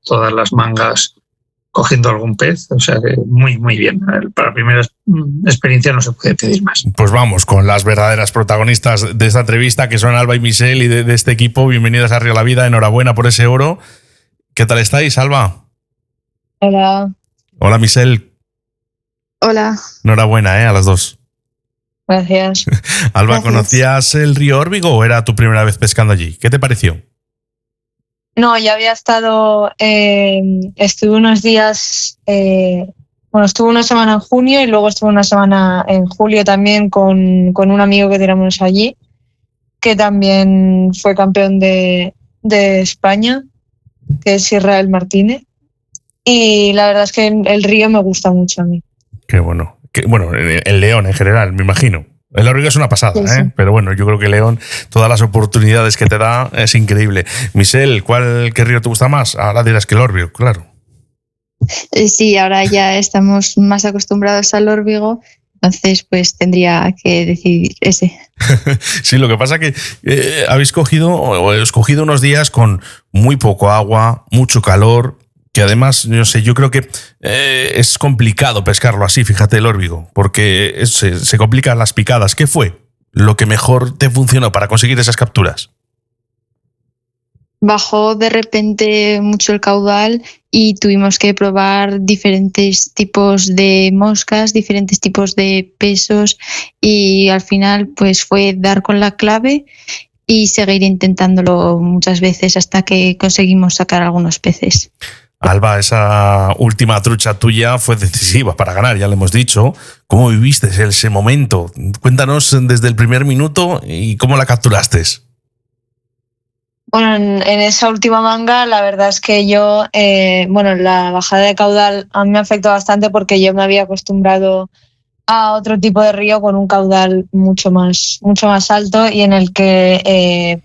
todas las mangas cogiendo algún pez, o sea que muy, muy bien. Para la primera experiencia no se puede pedir más. Pues vamos con las verdaderas protagonistas de esta entrevista, que son Alba y Michelle, y de este equipo. Bienvenidas a Río La Vida, enhorabuena por ese oro. ¿Qué tal estáis, Alba? Hola. Hola, Michelle. Hola. Enhorabuena, a las dos. Gracias. Alba, Gracias. ¿conocías el río Órbigo o era tu primera vez pescando allí? ¿Qué te pareció? No, ya había estado, estuve unos días, estuve una semana en junio y luego estuve una semana en julio también con un amigo que tenemos allí, que también fue campeón de España, que es Israel Martínez. Y la verdad es que el río me gusta mucho a mí. Qué bueno. El León en general, me imagino. El Órbigo es una pasada, Sí, sí. Pero bueno, yo creo que León, todas las oportunidades que te da, es increíble. Michelle, ¿qué río te gusta más? Ahora dirás que el Órbigo, claro. Sí, ahora ya estamos más acostumbrados al Órbigo, entonces pues tendría que decidir ese. Sí, lo que pasa que habéis cogido unos días con muy poco agua, mucho calor, que además, no sé, yo creo que es complicado pescarlo así, fíjate, el Órbigo, porque se complican las picadas. ¿Qué fue lo que mejor te funcionó para conseguir esas capturas? Bajó de repente mucho el caudal y tuvimos que probar diferentes tipos de moscas, diferentes tipos de pesos, y al final pues fue dar con la clave y seguir intentándolo muchas veces hasta que conseguimos sacar algunos peces. Alba, esa última trucha tuya fue decisiva para ganar, ya lo hemos dicho. ¿Cómo viviste ese momento? Cuéntanos desde el primer minuto y cómo la capturaste. Bueno, en esa última manga, la verdad es que yo, la bajada de caudal a mí me afectó bastante porque yo me había acostumbrado a otro tipo de río con un caudal mucho más alto y en el que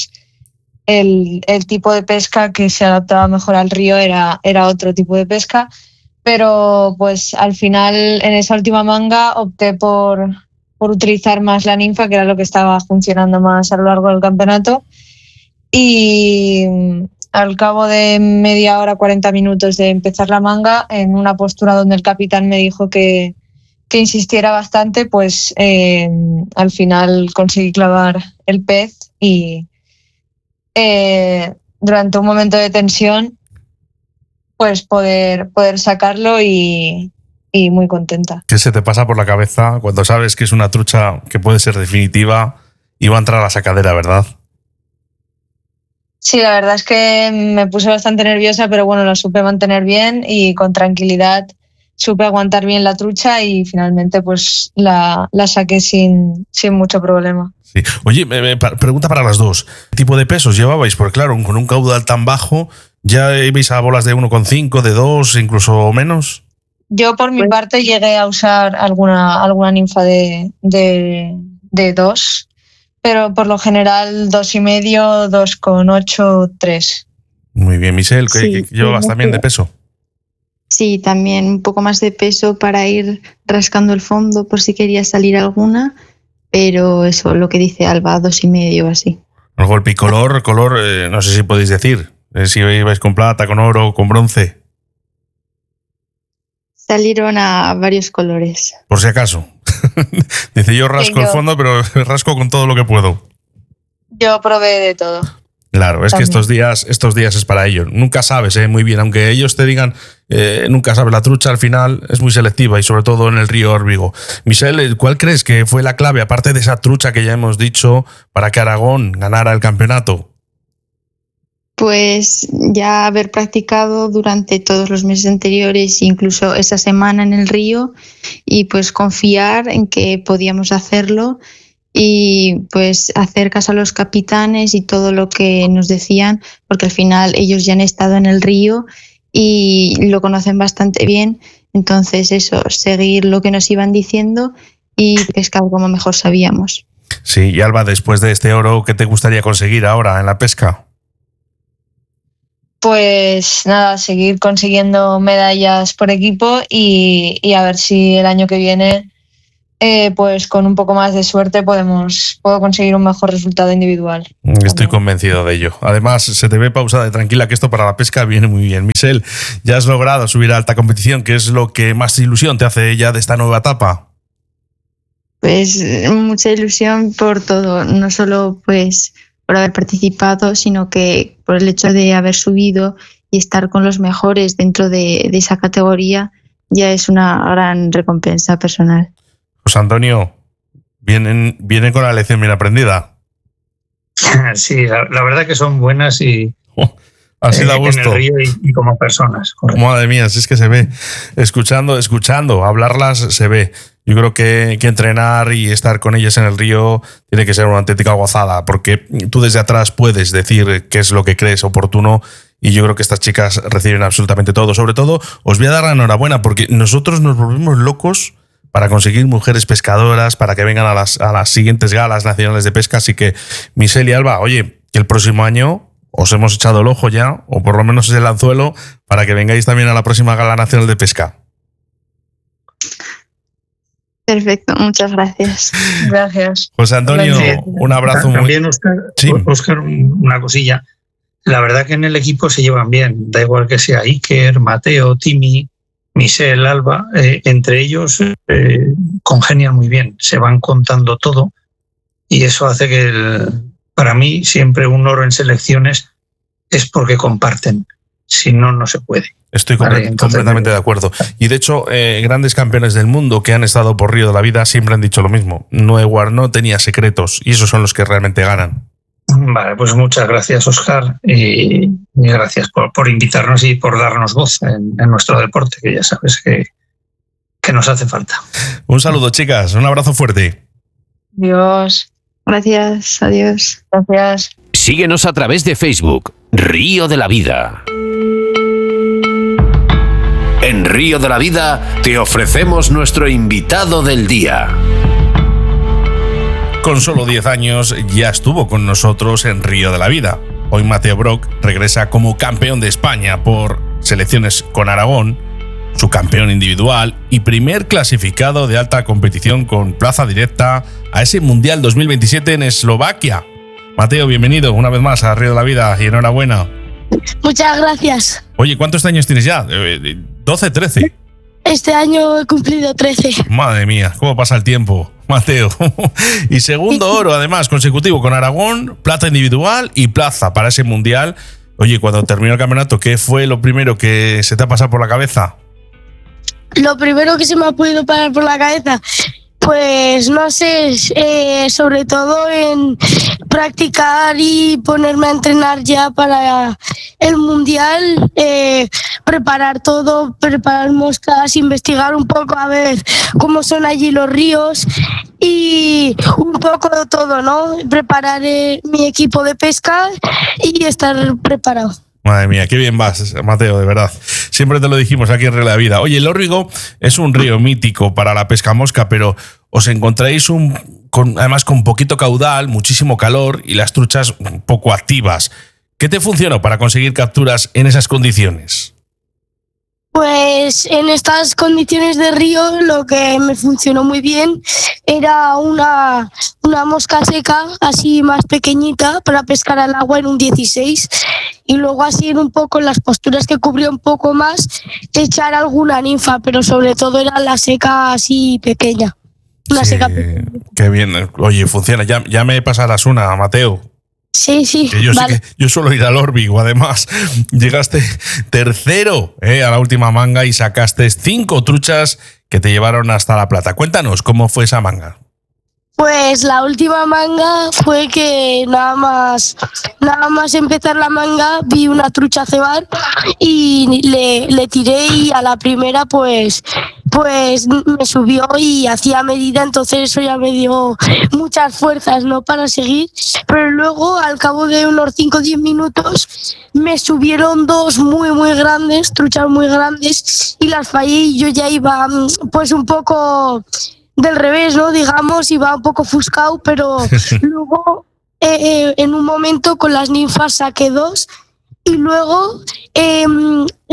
el tipo de pesca que se adaptaba mejor al río era otro tipo de pesca, pero pues al final en esa última manga opté por utilizar más la ninfa, que era lo que estaba funcionando más a lo largo del campeonato, y al cabo de media hora, 40 minutos de empezar la manga, en una postura donde el capitán me dijo que insistiera bastante, pues al final conseguí clavar el pez y durante un momento de tensión pues poder sacarlo y muy contenta. ¿Qué se te pasa por la cabeza cuando sabes que es una trucha que puede ser definitiva y va a entrar a la sacadera, verdad? Sí, la verdad es que me puse bastante nerviosa, pero bueno, lo supe mantener bien y con tranquilidad supe aguantar bien la trucha y finalmente pues la saqué sin mucho problema. Sí. Oye, pregunta para las dos. ¿Qué tipo de pesos llevabais? Porque claro, con un caudal tan bajo, ¿ya ibais a bolas de 1,5, de 2, incluso menos? Yo por mi parte llegué a usar alguna ninfa de 2, pero por lo general 2,5, 2,8, 3. Muy bien, Michelle, ¿qué Sí, llevabas también de peso? Sí, también un poco más de peso para ir rascando el fondo por si quería salir alguna, pero eso, lo que dice Alba, 2,5 así. El golpe y color, no sé si podéis decir, si ibais con plata, con oro, con bronce. Salieron a varios colores. Por si acaso. Dice, yo rasco el fondo, pero rasco con todo lo que puedo. Yo probé de todo. Claro, es también. Que estos días es para ello. Nunca sabes, muy bien, aunque ellos te digan, nunca sabes, la trucha al final es muy selectiva y sobre todo en el río Órbigo. Michelle, ¿cuál crees que fue la clave, aparte de esa trucha que ya hemos dicho, para que Aragón ganara el campeonato? Pues ya haber practicado durante todos los meses anteriores, incluso esa semana en el río, y pues confiar en que podíamos hacerlo y pues hacer caso a los capitanes y todo lo que nos decían, porque al final ellos ya han estado en el río y lo conocen bastante bien. Entonces eso, seguir lo que nos iban diciendo y pescar como mejor sabíamos. Sí, y Alba, después de este oro, ¿qué te gustaría conseguir ahora en la pesca? Pues nada, seguir consiguiendo medallas por equipo y a ver si el año que viene pues con un poco más de suerte puedo conseguir un mejor resultado individual. Estoy convencido de ello. Además, se te ve pausada y tranquila, que esto para la pesca viene muy bien. Michelle, ya has logrado subir a alta competición. ¿Qué es lo que más ilusión te hace ya de esta nueva etapa? Pues mucha ilusión por todo, no solo pues por haber participado, sino que por el hecho de haber subido y estar con los mejores dentro de esa categoría ya es una gran recompensa personal. José Antonio, vienen con la lección bien aprendida. Sí, la verdad que son buenas y así da gusto. En el río y como personas. Correcto. Madre mía, si es que se ve. Escuchando, hablarlas se ve. Yo creo que entrenar y estar con ellas en el río tiene que ser una auténtica gozada, porque tú desde atrás puedes decir qué es lo que crees oportuno, y yo creo que estas chicas reciben absolutamente todo. Sobre todo, os voy a dar la enhorabuena, porque nosotros nos volvemos locos para conseguir mujeres pescadoras, para que vengan a las siguientes galas nacionales de pesca. Así que, Michelle y Alba, oye, que el próximo año os hemos echado el ojo ya, o por lo menos el anzuelo, para que vengáis también a la próxima gala nacional de pesca. Perfecto, muchas gracias. Gracias. José Antonio, Sí. un abrazo. También, Óscar, Sí. Óscar, una cosilla. La verdad que en el equipo se llevan bien, da igual que sea Iker, Mateo, Timi, Michelle, Alba, entre ellos congenian muy bien, se van contando todo, y eso hace que para mí siempre un oro en selecciones es porque comparten, si no, no se puede. Estoy completamente de acuerdo. Y de hecho, grandes campeones del mundo que han estado por Río de la Vida siempre han dicho lo mismo. Noé no tenía secretos, y esos son los que realmente ganan. Vale, pues muchas gracias, Óscar, y gracias por invitarnos y por darnos voz en nuestro deporte, que ya sabes que nos hace falta. Un saludo, chicas, un abrazo fuerte. Dios. Gracias, adiós. Gracias. Síguenos a través de Facebook, Río de la Vida. En Río de la Vida te ofrecemos nuestro invitado del día. Con solo 10 años ya estuvo con nosotros en Río de la Vida. Hoy Mateo Brock regresa como campeón de España por selecciones con Aragón, su campeón individual y primer clasificado de alta competición con plaza directa a ese Mundial 2027 en Eslovaquia. Mateo, bienvenido una vez más a Río de la Vida y enhorabuena. Muchas gracias. Oye, ¿cuántos años tienes ya? ¿12, 13? Este año he cumplido 13. Madre mía, cómo pasa el tiempo, Mateo. Y segundo oro, además, consecutivo con Aragón, plata individual y plaza para ese Mundial. Oye, cuando terminó el campeonato, ¿qué fue lo primero que se te ha pasado por la cabeza? Lo primero que se me ha podido pasar por la cabeza, pues no sé, sobre todo en practicar y ponerme a entrenar ya para el Mundial, preparar todo, preparar moscas, investigar un poco a ver cómo son allí los ríos y un poco de todo, ¿no? Preparar mi equipo de pesca y estar preparado. Madre mía, qué bien vas, Mateo, de verdad. Siempre te lo dijimos aquí en Río de la Vida. Oye, el Órbigo es un río mítico para la pesca mosca, pero os encontráis además con poquito caudal, muchísimo calor y las truchas poco activas. ¿Qué te funcionó para conseguir capturas en esas condiciones? Pues en estas condiciones de río lo que me funcionó muy bien era una mosca seca, así más pequeñita, para pescar al agua en un 16, y luego así en un poco en las posturas que cubría un poco más, echar alguna ninfa, pero sobre todo era la seca así pequeña. Una seca pequeña. Qué bien. Oye, funciona. Ya me pasarás una, Mateo. Sí, que yo, vale. yo suelo ir al Órbigo, además. Llegaste tercero a la última manga y sacaste 5 truchas que te llevaron hasta la plata. Cuéntanos cómo fue esa manga. Pues la última manga fue que nada más empezar la manga vi una trucha cebar y le tiré, y a la primera pues me subió y hacía medida, entonces eso ya me dio muchas fuerzas, ¿no?, para seguir. Pero luego al cabo de unos 5 o 10 minutos me subieron 2 muy grandes, truchas muy grandes, y las fallé y yo ya iba pues un poco del revés, ¿no?, digamos, iba un poco ofuscado, pero luego en un momento con las ninfas saqué 2 y luego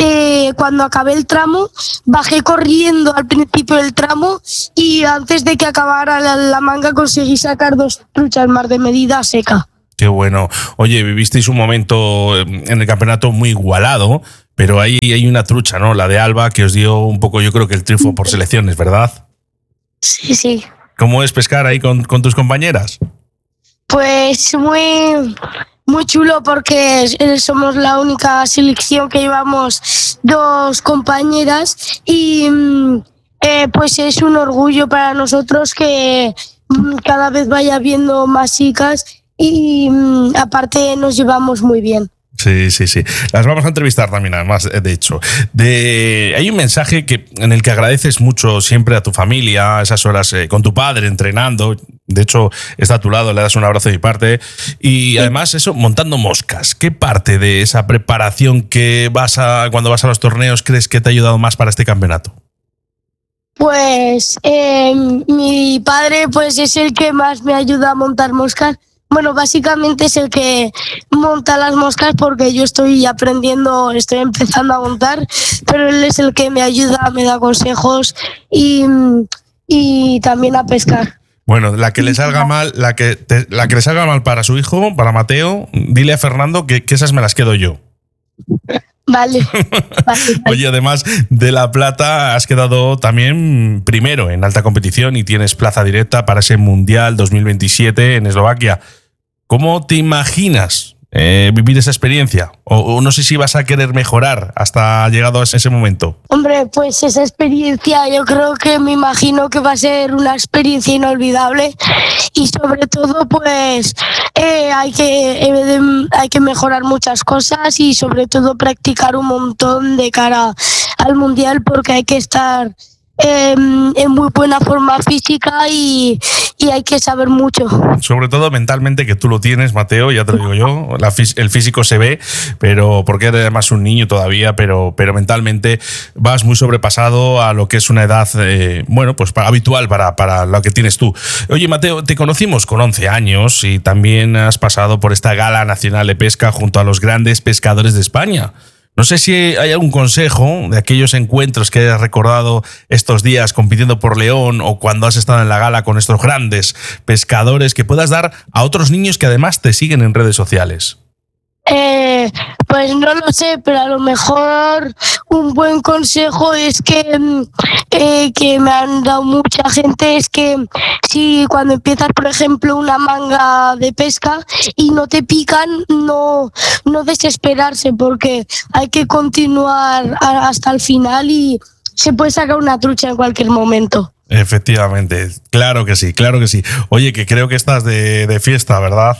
cuando acabé el tramo, bajé corriendo al principio del tramo y antes de que acabara la manga conseguí sacar 2 truchas más de medida seca. Qué bueno. Oye, vivisteis un momento en el campeonato muy igualado, pero ahí hay una trucha, ¿no? La de Alba, que os dio un poco, yo creo que el triunfo por selecciones, ¿verdad? Sí, sí. ¿Cómo es pescar ahí con tus compañeras? Pues muy chulo porque somos la única selección que llevamos 2 compañeras y pues es un orgullo para nosotros que cada vez vaya viendo más chicas y aparte nos llevamos muy bien. Sí. Las vamos a entrevistar también, además, de hecho. Hay un mensaje en el que agradeces mucho siempre a tu familia, esas horas con tu padre entrenando. De hecho, está a tu lado, le das un abrazo de mi parte. Y además, eso, montando moscas. ¿Qué parte de esa preparación cuando vas a los torneos crees que te ha ayudado más para este campeonato? Pues mi padre pues es el que más me ayuda a montar moscas. Bueno, básicamente es el que monta las moscas porque yo estoy empezando a montar, pero él es el que me ayuda, me da consejos y también a pescar. Bueno, la que le salga mal, la que le salga mal para su hijo, para Mateo, dile a Fernando que esas me las quedo yo. Vale. Oye, además de la plata, has quedado también primero en alta competición y tienes plaza directa para ese Mundial 2027 en Eslovaquia. ¿Cómo te imaginas vivir esa experiencia? O no sé si vas a querer mejorar hasta llegado a ese momento. Hombre, pues esa experiencia yo creo que me imagino que va a ser una experiencia inolvidable y sobre todo pues hay que mejorar muchas cosas y sobre todo practicar un montón de cara al Mundial porque hay que estar en muy buena forma física y hay que saber mucho. Sobre todo mentalmente, que tú lo tienes, Mateo, ya te lo digo yo. El físico se ve, pero porque eres además un niño todavía, pero mentalmente vas muy sobrepasado a lo que es una edad pues habitual para lo que tienes tú. Oye, Mateo, te conocimos con 11 años y también has pasado por esta Gala Nacional de Pesca junto a los grandes pescadores de España. No sé si hay algún consejo de aquellos encuentros que hayas recordado estos días compitiendo por León o cuando has estado en la gala con estos grandes pescadores que puedas dar a otros niños que además te siguen en redes sociales. Pues no lo sé, pero a lo mejor un buen consejo es que me han dado mucha gente, es que si cuando empiezas, por ejemplo, una manga de pesca y no te pican, no desesperarse, porque hay que continuar hasta el final y se puede sacar una trucha en cualquier momento. Efectivamente, claro que sí, claro que sí. Oye, que creo que estás de fiesta, ¿verdad?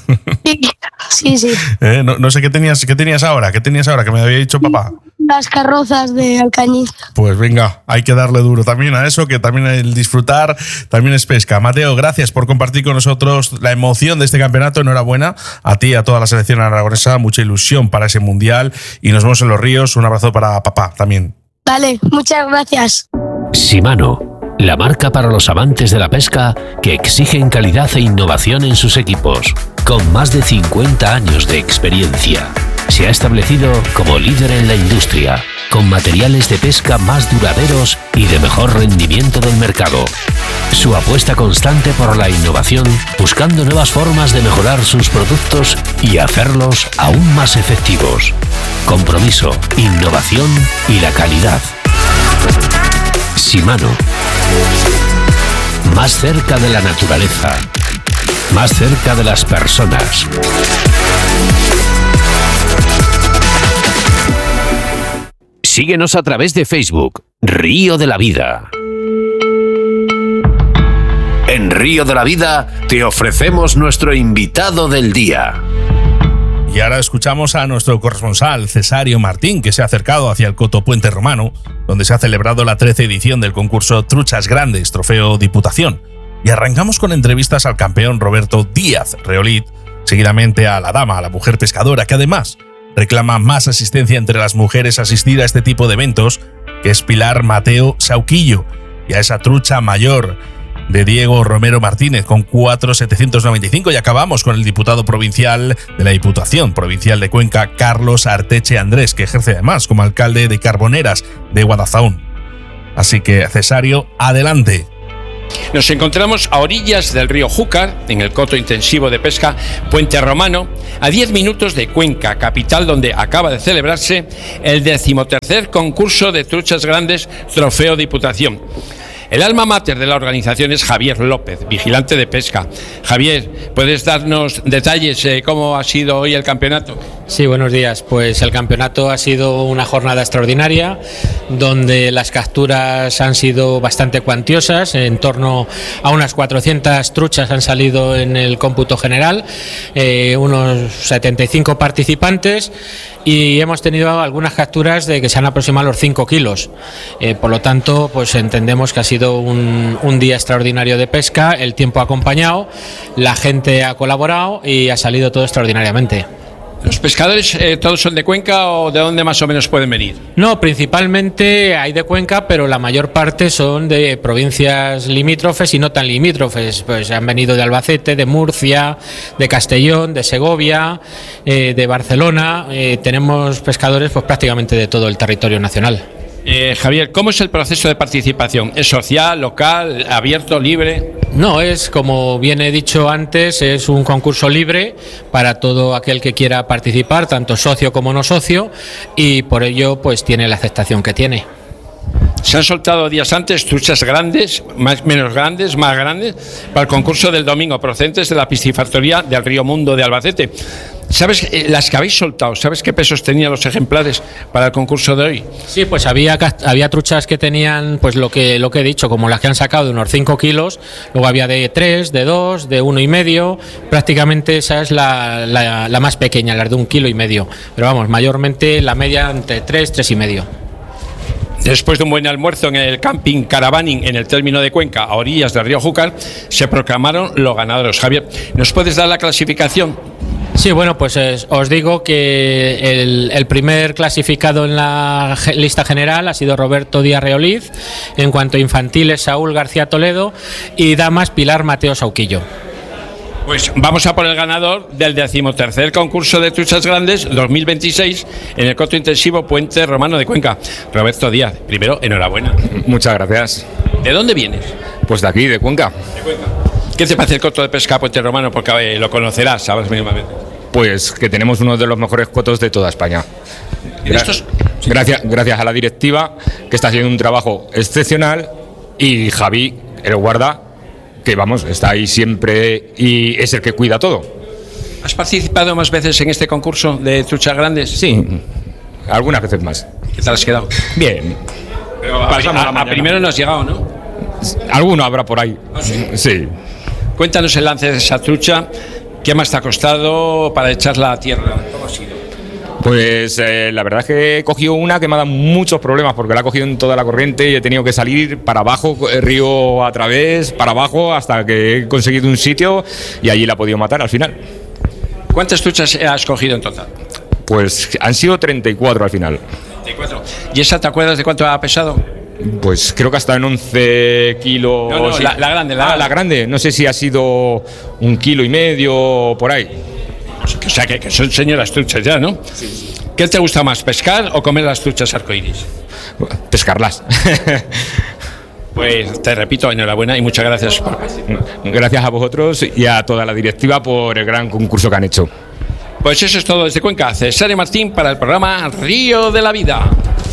Sí. No sé qué tenías ahora, que me había dicho papá. Las carrozas de Alcañiz. Pues venga, hay que darle duro también a eso, que también el disfrutar también es pesca. Mateo, gracias por compartir con nosotros la emoción de este campeonato. Enhorabuena a ti y a toda la selección aragonesa, mucha ilusión para ese Mundial y nos vemos en los ríos. Un abrazo para papá también. Vale, muchas gracias. Shimano, la marca para los amantes de la pesca que exigen calidad e innovación en sus equipos. Con más de 50 años de experiencia, se ha establecido como líder en la industria, con materiales de pesca más duraderos y de mejor rendimiento del mercado. Su apuesta constante por la innovación, buscando nuevas formas de mejorar sus productos y hacerlos aún más efectivos. Compromiso, innovación y la calidad. Shimano. Más cerca de la naturaleza. Más cerca de las personas. Síguenos a través de Facebook, Río de la Vida. En Río de la Vida te ofrecemos nuestro invitado del día. Y ahora escuchamos a nuestro corresponsal, Cesario Martín, que se ha acercado hacia el Coto Puente Romano, donde se ha celebrado la 13ª edición del concurso Truchas Grandes, Trofeo Diputación. Y arrancamos con entrevistas al campeón Roberto Díaz Reolit, seguidamente a la dama, a la mujer pescadora, que además reclama más asistencia entre las mujeres a asistir a este tipo de eventos, que es Pilar Mateo Sauquillo, y a esa trucha mayor. de Diego Romero Martínez con 4.795 y acabamos con el diputado provincial de la Diputación Provincial de Cuenca, Carlos Arteche Andrés, que ejerce además como alcalde de Carboneras de Guadalzaún. Así que, Cesario, adelante. Nos encontramos a orillas del río Júcar, en el coto intensivo de pesca Puente Romano, a 10 minutos de Cuenca, capital donde acaba de celebrarse el 13º concurso de truchas grandes Trofeo Diputación. El alma mater de la organización es Javier López, vigilante de pesca. Javier, ¿puedes darnos detalles de cómo ha sido hoy el campeonato? Sí, buenos días. Pues el campeonato ha sido una jornada extraordinaria, donde las capturas han sido bastante cuantiosas, en torno a unas 400 truchas han salido en el cómputo general, unos 75 participantes, y hemos tenido algunas capturas de que se han aproximado a los 5 kilos. Por lo tanto, pues entendemos que ha sido un día extraordinario de pesca, el tiempo ha acompañado, la gente ha colaborado y ha salido todo extraordinariamente. ¿Los pescadores todos son de Cuenca o de dónde más o menos pueden venir? No, principalmente hay de Cuenca, pero la mayor parte son de provincias limítrofes y no tan limítrofes. Pues han venido de Albacete, de Murcia, de Castellón, de Segovia, de Barcelona. Tenemos pescadores pues prácticamente de todo el territorio nacional. Javier, ¿cómo es el proceso de participación? ¿Es social, local, abierto, libre? No, es como bien he dicho antes, es un concurso libre para todo aquel que quiera participar, tanto socio como no socio, y por ello pues tiene la aceptación que tiene. Se han soltado días antes truchas grandes, menos grandes, más grandes, para el concurso del domingo, procedentes de la piscifactoría del Río Mundo de Albacete. ¿Sabes las que habéis soltado? ¿Sabes qué pesos tenían los ejemplares para el concurso de hoy? Sí, pues había truchas que tenían pues lo que he dicho, como las que han sacado de unos 5 kilos, luego había de 3, de 2, de 1,5, prácticamente esa es la más pequeña, las de 1,5 kilos, pero vamos, mayormente la media entre 3, 3,5. Después de un buen almuerzo en el camping Caravaning en el término de Cuenca, a orillas del río Júcar, se proclamaron los ganadores. Javier, ¿nos puedes dar la clasificación? Sí, bueno, pues os digo que el primer clasificado en la lista general ha sido Roberto Díaz Reoliz, en cuanto a infantiles Saúl García Toledo y damas Pilar Mateo Sauquillo. Pues vamos a por el ganador del 13º concurso de truchas grandes 2026 en el coto intensivo Puente Romano de Cuenca. Roberto Díaz, primero, enhorabuena. Muchas gracias. ¿De dónde vienes? Pues de aquí, de Cuenca. De Cuenca. ¿Qué te parece el coto de pesca Puente Romano? Porque lo conocerás, sabes mínimamente. Pues que tenemos uno de los mejores cotos de toda España. Gracias a la directiva, que está haciendo un trabajo excepcional, y Javi, el guarda, que vamos, está ahí siempre y es el que cuida todo. ¿Has participado más veces en este concurso de truchas grandes? Sí, algunas veces más. ¿Qué tal has quedado? Bien. Pero a primero no has llegado, ¿no? Alguno habrá por ahí. ¿Ah, sí? Sí. Cuéntanos el lance de esa trucha. ¿Qué más te ha costado para echarla a tierra? ¿Cómo ha sido? Pues la verdad es que he cogido una que me ha dado muchos problemas, porque la he cogido en toda la corriente y he tenido que salir para abajo, el río a través, para abajo, hasta que he conseguido un sitio y allí la he podido matar al final. ¿Cuántas truchas has cogido en total? Pues han sido 34 al final. 34. ¿Y esa te acuerdas de cuánto ha pesado? Pues creo que hasta en 11 kilos. No, sí. la grande. La grande. No sé si ha sido 1,5 kilos por ahí. O sea, que son señoras truchas ya, ¿no? Sí. ¿Qué te gusta más, pescar o comer las truchas arcoíris? Pescarlas. Pues te repito, enhorabuena y muchas gracias. Gracias a vosotros y a toda la directiva por el gran concurso que han hecho. Pues eso es todo desde Cuenca. Cesario Martín para el programa Río de la Vida.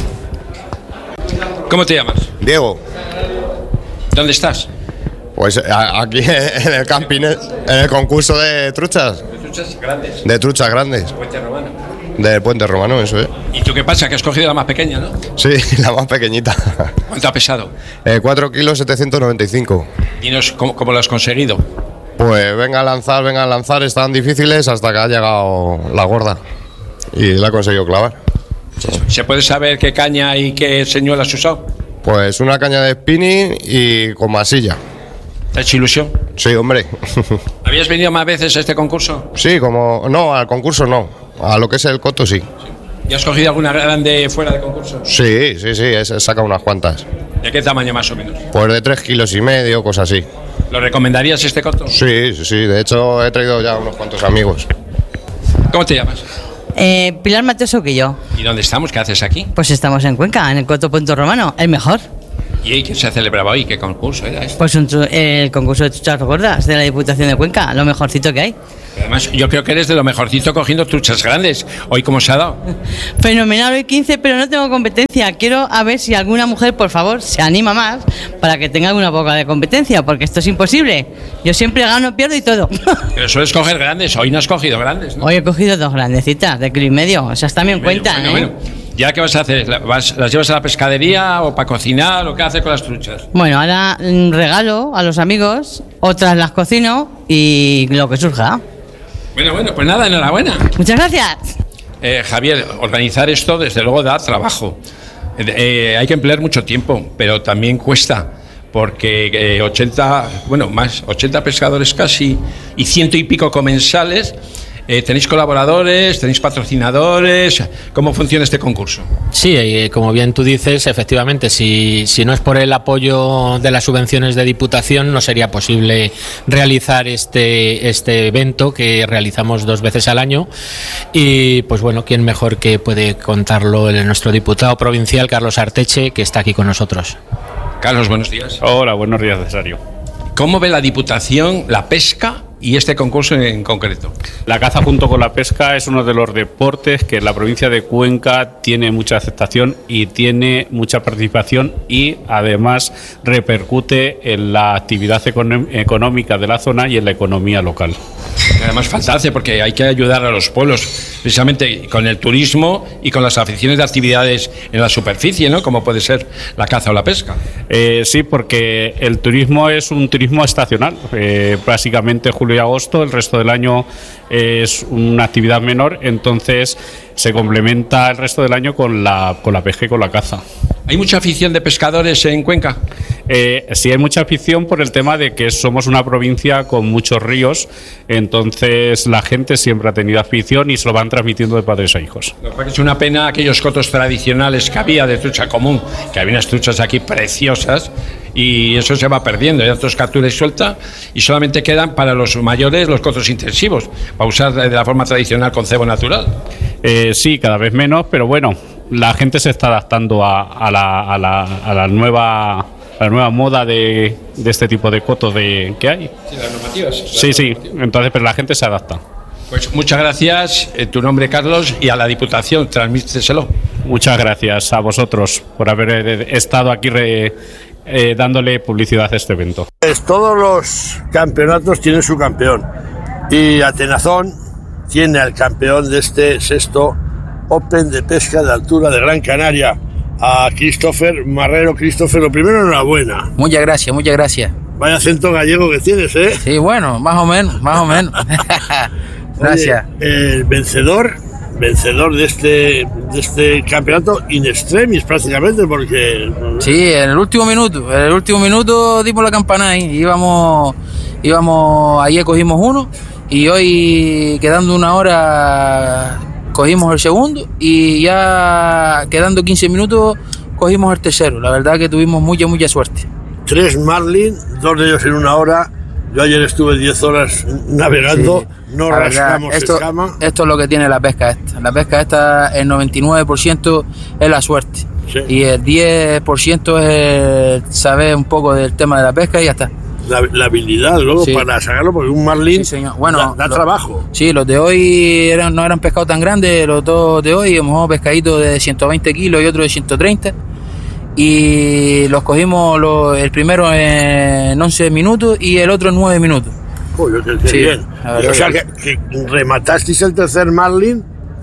¿Cómo te llamas? Diego. ¿Dónde estás? Pues aquí en el camping, en el concurso de truchas. ¿De truchas grandes? De truchas grandes. Puente Romano. Del Puente Romano, eso es. ¿Y tú qué pasa? Que has cogido la más pequeña, ¿no? Sí, la más pequeñita. ¿Cuánto ha pesado? 4 kilos 795. Dinos cómo lo has conseguido. Pues venga a lanzar, estaban difíciles hasta que ha llegado la gorda. Y la he conseguido clavar. ¿Se puede saber qué caña y qué señuelo has usado? Pues una caña de spinning y con masilla. ¿Te ha hecho ilusión? Sí, hombre. ¿Habías venido más veces a este concurso? Sí, no, al concurso no. A lo que es el coto sí. ¿Y has cogido alguna grande fuera de concurso? Sí, he sacado unas cuantas. ¿De qué tamaño más o menos? Pues de 3,5 kilos, cosas así. ¿Lo recomendarías este coto? Sí, sí, sí. De hecho, he traído ya unos cuantos amigos. ¿Cómo te llamas? Pilar Mateo Soquillo. ¿Y dónde estamos? ¿Qué haces aquí? Pues estamos en Cuenca, en el Coto Punto Romano, el mejor. ¿Y qué se celebraba hoy? ¿Qué concurso era este? Pues el concurso de truchas gordas de la Diputación de Cuenca, lo mejorcito que hay. Además, yo creo que eres de lo mejorcito cogiendo truchas grandes. ¿Hoy cómo se ha dado? Fenomenal, hoy 15, pero no tengo competencia. Quiero a ver si alguna mujer, por favor, se anima más para que tenga alguna poca de competencia, porque esto es imposible. Yo siempre gano, pierdo y todo. Pero sueles coger grandes, hoy no has cogido grandes, ¿no? Hoy he cogido 2 grandecitas, de 1,5 kilos. Esas también cuentan, bueno. ¿Ya qué vas a hacer? ¿Las llevas a la pescadería o para cocinar o qué haces con las truchas? Bueno, ahora regalo a los amigos, otras las cocino y lo que surja. Bueno, pues nada, enhorabuena. Muchas gracias. Javier, organizar esto desde luego da trabajo. Hay que emplear mucho tiempo, pero también cuesta, porque 80 pescadores casi y 100 y pico comensales. ¿Tenéis colaboradores? ¿Tenéis patrocinadores? ¿Cómo funciona este concurso? Sí, como bien tú dices, efectivamente, si no es por el apoyo de las subvenciones de Diputación, no sería posible realizar este evento que realizamos 2 veces al año. Y pues bueno, ¿quién mejor que puede contarlo nuestro diputado provincial, Carlos Arteche, que está aquí con nosotros? Carlos, buenos días. Hola, buenos días, Cesario. ¿Cómo ve la Diputación la pesca y este concurso en concreto? La caza junto con la pesca es uno de los deportes que en la provincia de Cuenca tiene mucha aceptación y tiene mucha participación y además repercute en la actividad económica de la zona y en la economía local. Además falta hace porque hay que ayudar a los pueblos precisamente con el turismo y con las aficiones de actividades en la superficie, ¿no? Como puede ser la caza o la pesca. Sí, porque el turismo es un turismo estacional, básicamente julio y agosto, el resto del año es una actividad menor, entonces se complementa el resto del año con la pesca y con la caza. ¿Hay mucha afición de pescadores en Cuenca? Sí, hay mucha afición por el tema de que somos una provincia con muchos ríos, entonces la gente siempre ha tenido afición y se lo van transmitiendo de padres a hijos. Es una pena aquellos cotos tradicionales que había de trucha común, que había unas truchas aquí preciosas y eso se va perdiendo, hay otros captura y suelta y solamente quedan para los mayores los cotos intensivos, para usar de la forma tradicional con cebo natural. Sí, cada vez menos, pero bueno, la gente se está adaptando a la nueva moda de este tipo de cotos que hay. Sí, las normativas. Sí, entonces pero la gente se adapta. Pues muchas gracias, tu nombre Carlos, y a la Diputación, transmíteselo. Muchas gracias a vosotros por haber estado aquí dándole publicidad a este evento. Todos los campeonatos tienen su campeón y Atenazón tiene al campeón de este 6º Open de pesca de altura de Gran Canaria, a Christopher Marrero. Christopher, lo primero, enhorabuena. Muchas gracias. Vaya acento gallego que tienes, ¿eh? Sí, bueno, más o menos. Gracias. Oye, el vencedor de este campeonato in extremis prácticamente, porque... Sí, en el último minuto dimos la campana ahí, íbamos, ayer cogimos uno y hoy quedando una hora cogimos el segundo y ya quedando 15 minutos cogimos el tercero. La verdad que tuvimos mucha suerte. 3 marlin, 2 de ellos en una hora. Yo ayer estuve 10 horas navegando, sí, no rascamos escama. Esto es lo que tiene la pesca esta. La pesca esta, el 99% es la suerte. Sí. Y el 10% es saber un poco del tema de la pesca y ya está. La habilidad luego sí, para sacarlo, porque un marlin bueno, da trabajo. Sí, los de hoy no eran pescados tan grandes, los dos de hoy, hemos pescaditos de 120 kilos y otro de 130. Y los cogimos el primero en 11 minutos y el otro en 9 minutos. Uy, qué sí, bien. O sea que rematasteis el tercer marlin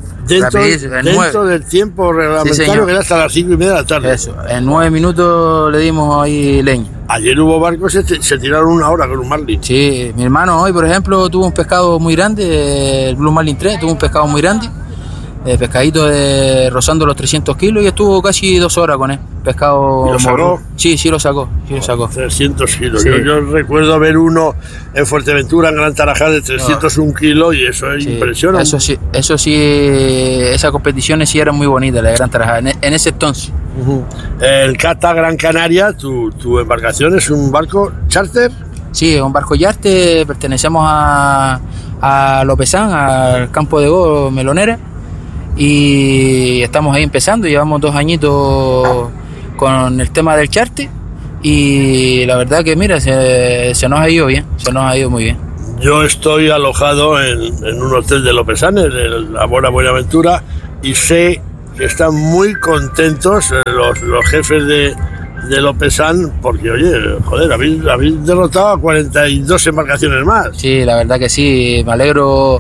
dentro del tiempo reglamentario, sí, que era hasta las 5:30 de la tarde. Eso, en 9 minutos le dimos ahí leña. Ayer hubo barcos que se tiraron una hora con un marlin. Sí, mi hermano hoy, por ejemplo, tuvo un pescado muy grande, el Blue Marlin 3, tuvo un pescado muy grande. Pescadito rozando los 300 kilos y estuvo casi 2 horas con él. Pescado. ¿Y lo sacó? Sí, lo sacó. 300 kilos. Sí. Yo recuerdo ver uno en Fuerteventura, en Gran Tarajal, de 301 kilos y eso es impresionante. Eso sí, esas competiciones sí eran muy bonitas, la de Gran Tarajal, en ese entonces. El Cata Gran Canaria, tu embarcación es un barco charter. Sí, es un barco yarte, pertenecemos a Lopezán, al campo de golf Melonera, y estamos ahí empezando, llevamos 2 añitos con el tema del charter, y la verdad que mira, se nos ha ido bien, se nos ha ido muy bien. Yo estoy alojado en un hotel de Lopezán, en la Buenaventura, y sé que están muy contentos los jefes de Lopezán, porque oye, joder, habéis derrotado a 42 embarcaciones más. Sí, la verdad que sí, me alegro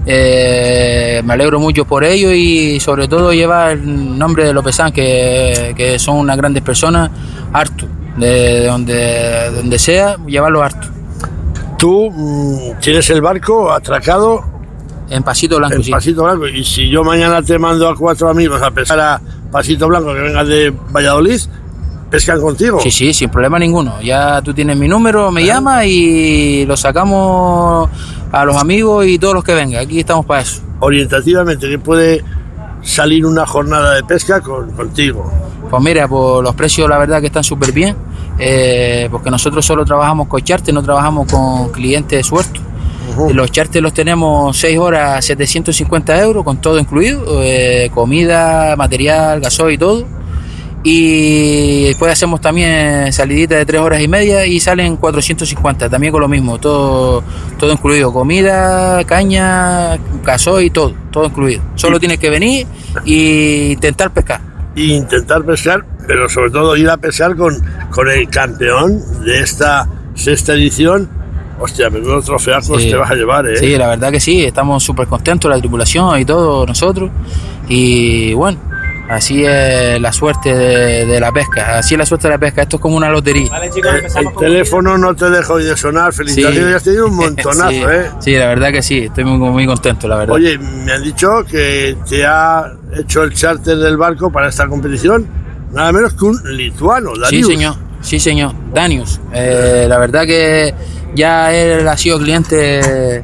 mucho por ello, y sobre todo lleva el nombre de Lopezán, que son unas grandes personas, harto, de donde sea, llevarlo harto. Tú tienes el barco atracado en Pasito Blanco. En Pasito Blanco. Y si yo mañana te mando a 4 amigos a pescar a Pasito Blanco, que vengan de Valladolid, ¿pescan contigo? Sí, sí, sin problema ninguno. Ya tú tienes mi número, me llamas y lo sacamos a los amigos y todos los que vengan. Aquí estamos para eso. Orientativamente, ¿qué puede salir una jornada de pesca contigo? Pues mira, pues los precios la verdad que están súper bien, porque nosotros solo trabajamos con charter, no trabajamos con clientes sueltos. Los charters los tenemos 6 horas, 750 euros, con todo incluido, comida, material, gasoil y todo. Y después hacemos también salidita de 3 horas y media y salen 450, también con lo mismo, todo incluido, comida, caña, gasoil, todo incluido. Solo tienes que venir e intentar pescar. Pero sobre todo ir a pescar con el campeón de esta 6ª edición. Hostia, menudo trofeazos te vas a llevar, ¿eh? Sí, la verdad que sí, estamos súper contentos, la tripulación y todo, nosotros. Y bueno, así es la suerte de la pesca, esto es como una lotería. Vale, chicos, el teléfono no te dejó de sonar, felicitaciones, sí. Has tenido un montonazo, sí, ¿eh? Sí, la verdad que sí, estoy muy contento, la verdad. Oye, me han dicho que te ha hecho el charter del barco para esta competición, nada menos que un lituano, Danius. Sí, señor, Danius. La verdad que ya él ha sido cliente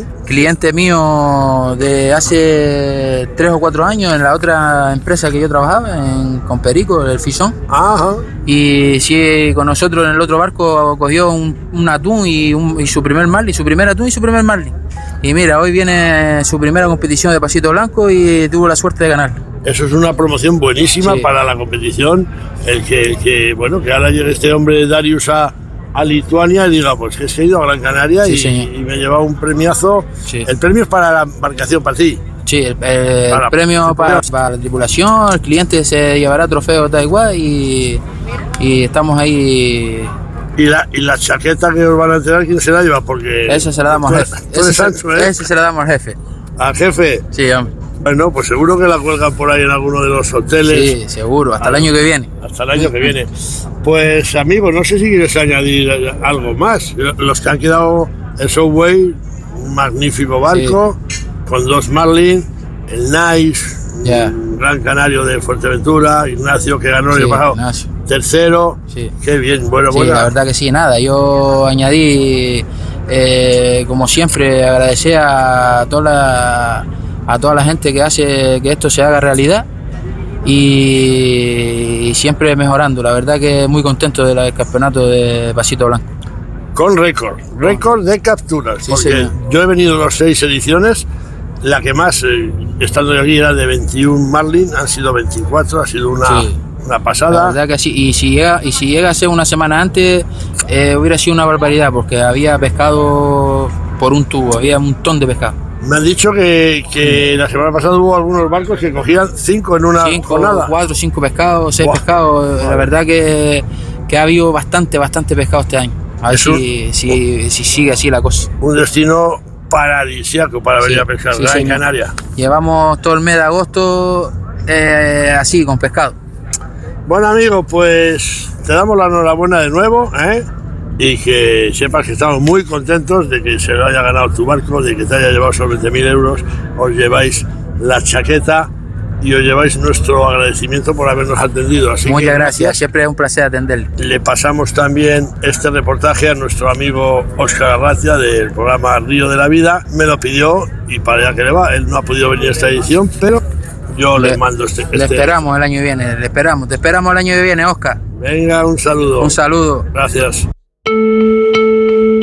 mío de hace 3 o 4 años en la otra empresa que yo trabajaba, con Perico, el Fisón. Ajá. Y sí, con nosotros en el otro barco cogió un atún y su primer marlin, su primer atún y su primer marlin. Y mira, hoy viene su primera competición de Pasito Blanco y tuvo la suerte de ganar. Eso es una promoción buenísima para la competición, el que ahora llegue este hombre Darius a Lituania y diga, pues que he ido a Gran Canaria y me he llevado un premiazo. Sí. El premio es para la embarcación, para ti. Sí, el premio para la tripulación, el cliente se llevará trofeo, da igual, y estamos ahí. ¿Y la chaqueta que os van a entregar, quién se la lleva? Porque esa se la damos al jefe. Ese se la damos al jefe. ¿Al jefe? Sí, hombre. Bueno, pues seguro que la cuelgan por ahí en alguno de los hoteles. Sí, seguro, hasta el año que viene. Hasta el año que viene. Pues amigos, no sé si quieres añadir algo más. Los que han quedado en Subway, un magnífico barco, con 2 marlin, el Nice, un Gran Canario de Fuerteventura, Ignacio que ganó el año pasado, tercero. Sí. Qué bien, bueno. La verdad que sí, nada, yo añadí, como siempre, agradecer a toda la gente que hace que esto se haga realidad y siempre mejorando. La verdad que muy contento del campeonato de Pasito Blanco. Con récord de capturas, porque yo he venido a las 6 ediciones, la que más, estando aquí, era de 21 marlin, han sido 24, ha sido una pasada. La verdad que sí, y si llega a ser una semana antes, hubiera sido una barbaridad, porque había pescado por un tubo, había un montón de pescado. Me han dicho que la semana pasada hubo algunos barcos que cogían 5 en una jornada. 4, 5 pescados, 6 pescados. La verdad que ha habido bastante pescado este año. A ver si sigue así la cosa. Un destino paradisíaco para venir a pescar, en Canarias. Llevamos todo el mes de agosto así, con pescado. Bueno, amigos, pues te damos la enhorabuena de nuevo, y que sepas que estamos muy contentos de que se lo haya ganado tu barco, de que te haya llevado sobre 20.000 euros, os lleváis la chaqueta y os lleváis nuestro agradecimiento por habernos atendido. Así muchas gracias, siempre es un placer atenderle. Le pasamos también este reportaje a nuestro amigo Óscar Arratia del programa Río de la Vida, me lo pidió y para allá que le va, él no ha podido venir a esta edición, pero yo le mando Le esperamos el año que viene, te esperamos el año que viene, Óscar. Venga, un saludo. Un saludo. Gracias.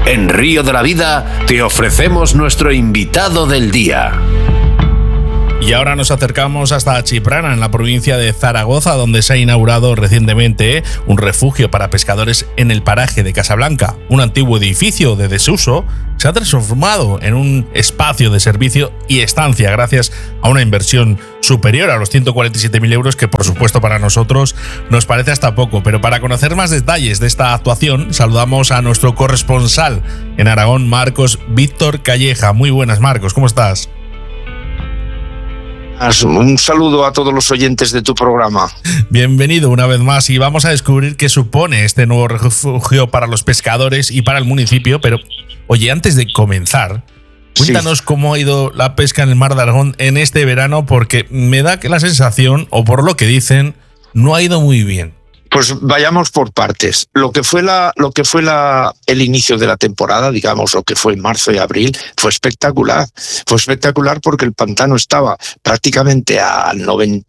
En Río de la Vida te ofrecemos nuestro invitado del día. Y ahora nos acercamos hasta Chiprana, en la provincia de Zaragoza, donde se ha inaugurado recientemente un refugio para pescadores en el paraje de Casablanca. Un antiguo edificio de desuso se ha transformado en un espacio de servicio y estancia gracias a una inversión superior a los 147.000 euros, que por supuesto para nosotros nos parece hasta poco. Pero para conocer más detalles de esta actuación, saludamos a nuestro corresponsal en Aragón, Marcos Víctor Calleja. Muy buenas, Marcos, ¿cómo estás? Un saludo a todos los oyentes de tu programa. Bienvenido una vez más, y vamos a descubrir qué supone este nuevo refugio para los pescadores y para el municipio. Pero, oye, antes de comenzar, cuéntanos cómo ha ido la pesca en el Mar de Aragón en este verano, porque me da que la sensación, o por lo que dicen, no ha ido muy bien. Pues vayamos por partes. Lo que fue el inicio de la temporada, digamos, lo que fue en marzo y abril, fue espectacular. Fue espectacular porque el pantano estaba prácticamente al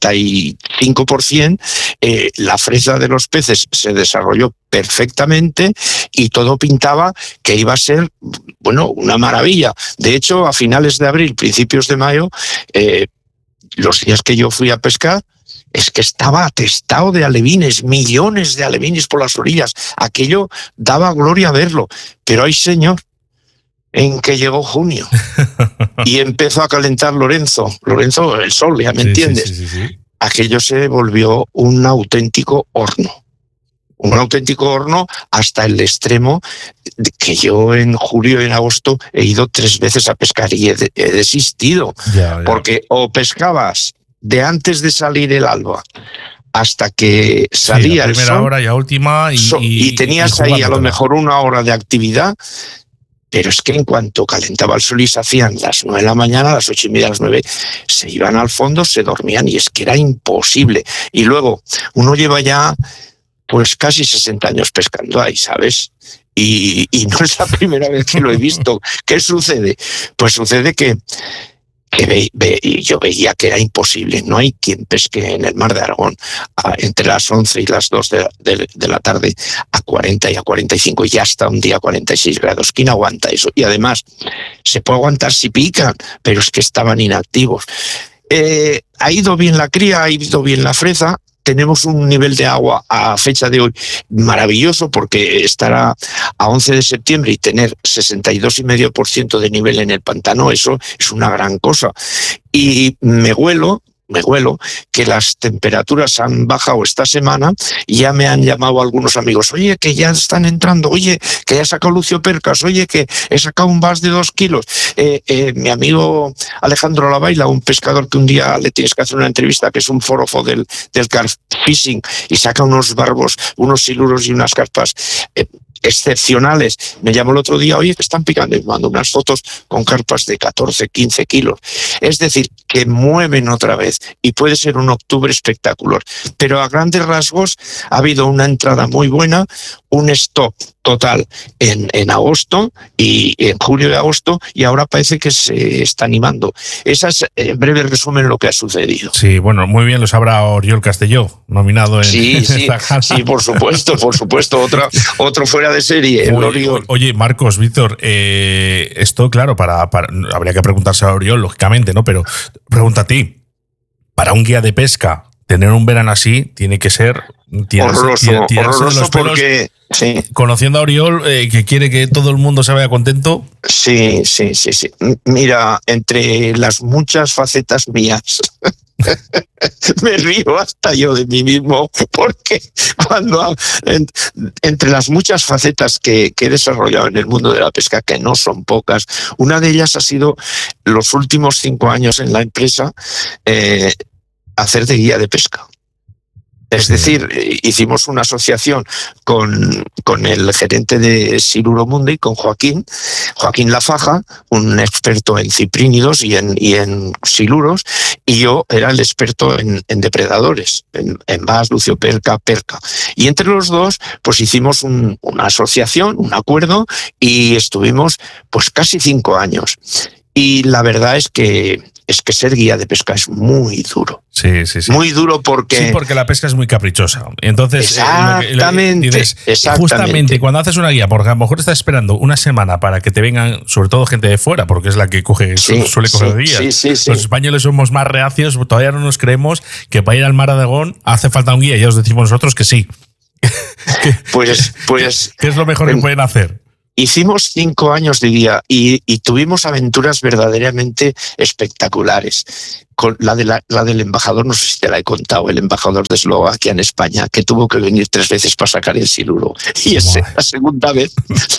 95%, la fresa de los peces se desarrolló perfectamente y todo pintaba que iba a ser, bueno, una maravilla. De hecho, a finales de abril, principios de mayo, los días que yo fui a pescar, es que estaba atestado de alevines, millones de alevines por las orillas. Aquello daba gloria verlo. Pero ay, señor, en que llegó junio y empezó a calentar Lorenzo, el sol, ya me entiendes. Sí. Aquello se volvió un auténtico horno. Un auténtico horno hasta el extremo que yo en julio y en agosto he ido 3 veces a pescar y he desistido. Ya. Porque o pescabas de antes de salir el alba hasta que salía la primera el sol, hora y la última, y tenías ahí a lo mejor 1 hora de actividad, pero es que en cuanto calentaba el sol y se hacían las 9 de la mañana, a las 8:30, las 9, se iban al fondo, se dormían y es que era imposible. Y luego uno lleva ya pues casi 60 años pescando ahí, ¿sabes? Y no es la primera vez que lo he visto. ¿Qué sucede? Pues sucede que yo veía que era imposible. No hay quien pesque en el Mar de Aragón entre las 11 y las 2 de la tarde a 40 y a 45 y hasta un día a 46 grados. ¿Quién aguanta eso? Y además se puede aguantar si pican, pero es que estaban inactivos. Ha ido bien la cría, ha ido bien la fresa. Tenemos un nivel de agua a fecha de hoy maravilloso, porque estará a 11 de septiembre y tener 62,5% de nivel en el pantano, eso es una gran cosa. Y me huelo que las temperaturas han bajado esta semana y ya me han llamado algunos amigos. Oye, que ya están entrando, oye, que ya he sacado Lucio Percas, oye, que he sacado un bass de 2 kilos. Mi amigo Alejandro Lavaila, un pescador que un día le tienes que hacer una entrevista, que es un forofo del carp fishing, y saca unos barbos, unos siluros y unas carpas excepcionales. Me llamó el otro día, oye, que están picando, y me mandó unas fotos con carpas de 14, 15 kilos. Es decir, que mueven otra vez y puede ser un octubre espectacular. Pero a grandes rasgos ha habido una entrada muy buena, un stop total en agosto y en julio y agosto, y ahora parece que se está animando. Esa es, en breve resumen, lo que ha sucedido. Sí, bueno, muy bien lo sabrá Oriol Castelló, nominado en Sí, por supuesto, otro fuera de serie, el Oriol. Oye, Marcos, Víctor, esto, claro, habría que preguntarse a Oriol, lógicamente, ¿no? Pero pregunta a ti, para un guía de pesca, tener un verano así tiene que ser horroroso, porque sí. Conociendo a Oriol, que quiere que todo el mundo se vaya contento. Sí. Mira, entre las muchas facetas mías, me río hasta yo de mí mismo, porque entre las muchas facetas que he desarrollado en el mundo de la pesca, que no son pocas, una de ellas ha sido los últimos 5 años en la empresa, hacer de guía de pesca. Es decir, hicimos una asociación con el gerente de Siluro Mundi, con Joaquín Lafaja, un experto en ciprínidos y en siluros, y yo era el experto en depredadores, en bass, Lucio Perca. Y entre los dos, pues hicimos una asociación, un acuerdo, y estuvimos pues casi 5 años. Y la verdad es que es que ser guía de pesca es muy duro. Sí. Muy duro porque... Sí, porque la pesca es muy caprichosa. Entonces, exactamente. Justamente cuando haces una guía, porque a lo mejor estás esperando una semana para que te vengan, sobre todo gente de fuera, porque es la que suele coger guías. Los españoles somos más reacios, todavía no nos creemos que para ir al Mar de Aragón hace falta un guía, ya os decimos nosotros que sí. Pues ¿Qué es lo mejor que pueden hacer? Hicimos 5 años de guía y tuvimos aventuras verdaderamente espectaculares. Con la del embajador, no sé si te la he contado, el embajador de Eslovaquia en España, que tuvo que venir 3 veces para sacar el siluro. Y la segunda vez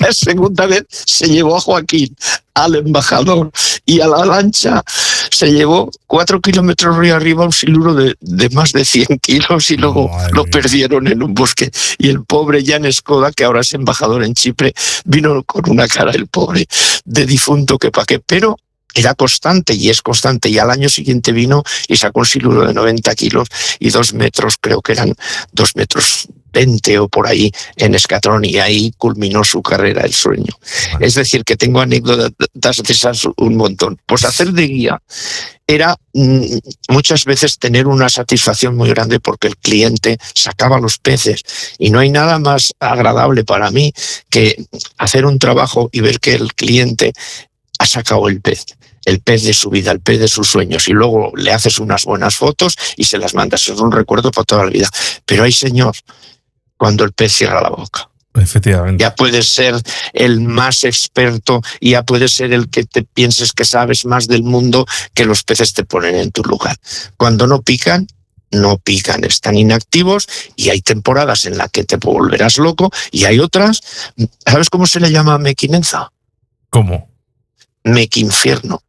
se llevó a Joaquín, al embajador, y a la lancha se llevó 4 kilómetros río arriba un siluro de más de 100 kilos y luego lo perdieron en un bosque. Y el pobre Jan Skoda, que ahora es embajador en Chipre, vino con una cara, el pobre, de difunto que pa' qué, pero era constante y es constante, y al año siguiente vino y sacó un siluro de 90 kilos y 2 metros, creo que eran 2 metros 20 o por ahí en escatrón, y ahí culminó su carrera, el sueño. Es decir, que tengo anécdotas de esas un montón. Pues hacer de guía era muchas veces tener una satisfacción muy grande porque el cliente sacaba los peces, y no hay nada más agradable para mí que hacer un trabajo y ver que el cliente ha sacado el pez de su vida, el pez de sus sueños, y luego le haces unas buenas fotos y se las mandas. Es un recuerdo para toda la vida. Pero hay, señor, cuando el pez cierra la boca. Efectivamente. Ya puedes ser el más experto, y ya puedes ser el que te pienses que sabes más del mundo, que los peces te ponen en tu lugar. Cuando no pican, están inactivos, y hay temporadas en las que te volverás loco, y hay otras. ¿Sabes cómo se le llama a mequinenza? ¿Cómo? Mequinfierno.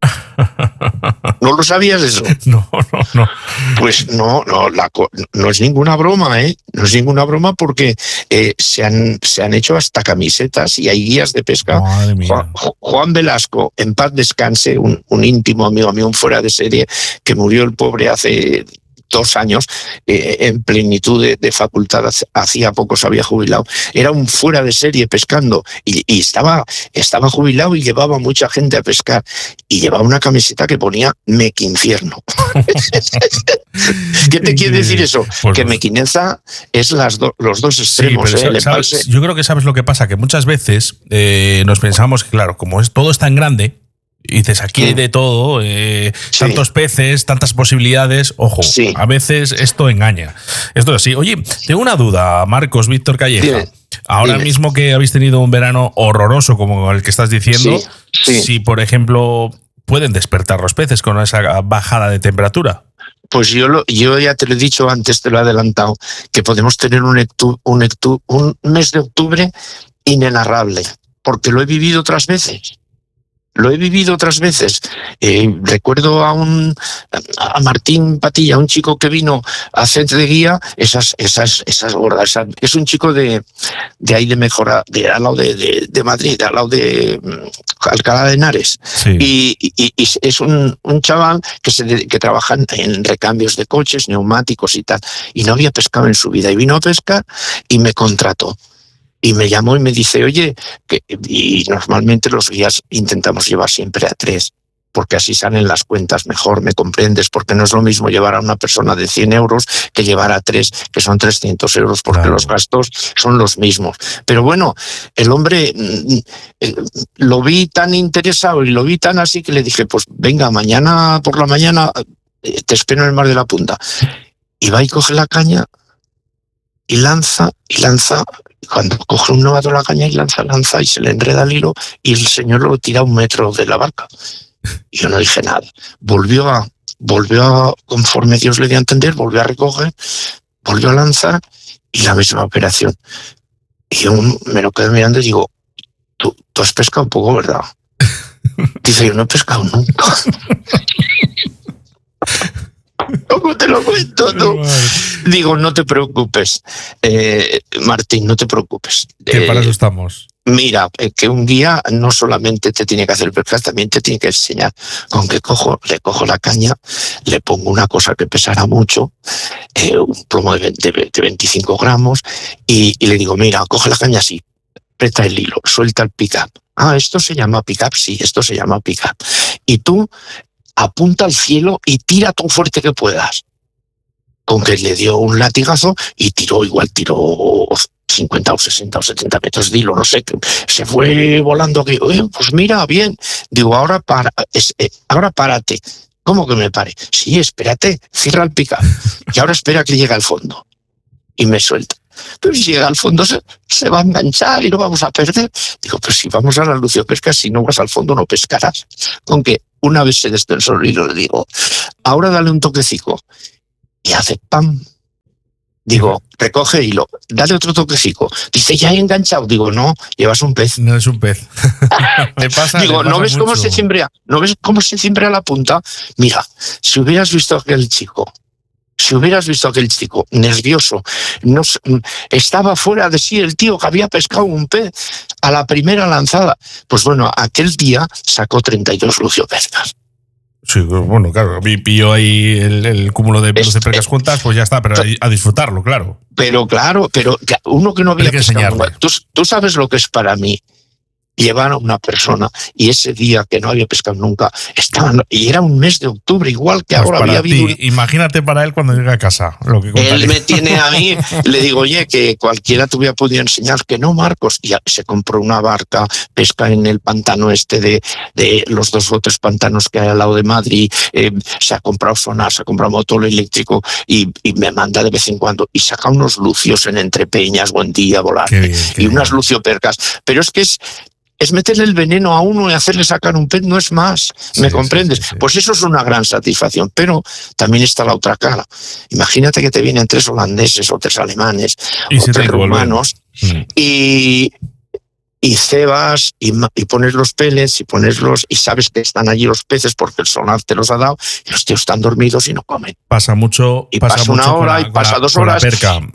¿No lo sabías eso? No. Pues no es ninguna broma, ¿eh? No es ninguna broma, porque se han hecho hasta camisetas y hay guías de pesca. Juan Velasco, en paz descanse, un íntimo amigo mío, un fuera de serie, que murió el pobre hace 2 años, en plenitud de facultad, hacía poco se había jubilado. Era un fuera de serie pescando, y estaba jubilado y llevaba mucha gente a pescar, y llevaba una camiseta que ponía Mequinfierno. ¿Qué te quiere decir eso? Que mequinenza es los dos extremos. Sí, pero yo creo que sabes lo que pasa, que muchas veces nos pensamos que, claro, como todo es tan grande, y dices, aquí hay de todo, tantos peces, tantas posibilidades. Ojo, a veces esto engaña. Esto es así. Oye, tengo una duda, Marcos, Víctor Calleja. Ahora mismo que habéis tenido un verano horroroso como el que estás diciendo, si, por ejemplo, pueden despertar los peces con esa bajada de temperatura. Pues yo ya te lo he dicho antes, te lo he adelantado, que podemos tener un mes de octubre inenarrable, porque lo he vivido otras veces. Recuerdo a Martín Patilla, un chico que vino a hacer de guía, esas gordas. Es un chico de ahí de Mejora, al lado de Madrid, al lado de Alcalá de Henares. Sí. Y es un chaval que trabaja en recambios de coches, neumáticos y tal. Y no había pescado en su vida. Y vino a pescar y me contrató. Y me llamó y me dice, oye, y normalmente los guías intentamos llevar siempre a 3, porque así salen las cuentas mejor, ¿me comprendes? Porque no es lo mismo llevar a una persona de 100 euros que llevar a 3, que son 300 euros, porque los gastos son los mismos. Pero bueno, el hombre lo vi tan interesado y lo vi tan así que le dije, pues venga, mañana por la mañana te espero en el Mar de la Punta. Y va y coge la caña y lanza. Cuando coge un novato la caña y lanza, y se le enreda el hilo, y el señor lo tira a 1 metro de la barca. Y yo no dije nada. Volvió a, conforme Dios le dio a entender, volvió a recoger, volvió a lanzar, y la misma operación. Y yo me lo quedo mirando y digo, tú has pescado un poco, ¿verdad? Dice, yo no he pescado nunca. ¿Cómo te lo cuento tú? Digo, no te preocupes, Martín, no te preocupes. Que para eso estamos. Mira, que un guía no solamente te tiene que hacer pescar, también te tiene que enseñar. Con que le cojo la caña, le pongo una cosa que pesará mucho, un plomo de 25 gramos, y le digo, mira, coge la caña así, aprieta el hilo, suelta el pick-up. Esto se llama pick-up, sí, esto se llama pick-up. Y tú apunta al cielo y tira tan fuerte que puedas. Con que le dio un latigazo y tiró 50 o 60 o 70 metros de hilo, no sé, se fue volando aquí. Pues mira, bien. Digo, ahora párate. ¿Cómo que me pare? Sí, espérate, cierra el pickup. Y ahora espera que llegue al fondo. Y me suelta. Pero si llega al fondo se va a enganchar y no vamos a perder. Digo, pues si vamos a la luciopesca, si no vas al fondo no pescarás. Con que una vez se destensó el hilo, le digo, ahora dale un toquecico. Y hace pam. Digo, recoge hilo, dale otro toquecico. Dice, ya he enganchado. Digo, no, llevas un pez. No es un pez. Digo, ¿no ves cómo se cimbrea? ¿No ves cómo se cimbrea la punta? Mira, si hubieras visto a aquel chico nervioso, estaba fuera de sí el tío que había pescado un pez a la primera lanzada. Pues bueno, aquel día sacó 32 luciopescas. Sí, bueno, claro, pilló ahí el cúmulo de pescas juntas, pues ya está, pero a disfrutarlo, claro. Pero uno que no había pescado nunca, tú sabes lo que es para mí llevar a una persona y ese día que no había pescado nunca y era un mes de octubre, igual que pues ahora había habido. Imagínate para él cuando llega a casa. Él me tiene a mí, le digo, oye, que cualquiera te hubiera podido enseñar, que no, Marcos. Y se compró una barca, pesca en el pantano de los 2 o 3 pantanos que hay al lado de Madrid, se ha comprado sonar, se ha comprado motor eléctrico y me manda de vez en cuando y saca unos lucios en entrepeñas, buen día, volante, y unas luciopercas. Pero es que es meterle el veneno a uno y hacerle sacar un pez, no es más. ¿Me comprendes? Sí. Pues eso es una gran satisfacción, pero también está la otra cara. Imagínate que te vienen 3 holandeses o 3 alemanes o 3 rumanos y cebas y pones los pellets y sabes que están allí los peces porque el sonar te los ha dado y los tíos están dormidos y no comen. Pasa mucho. Y pasa una hora y pasa 2 horas.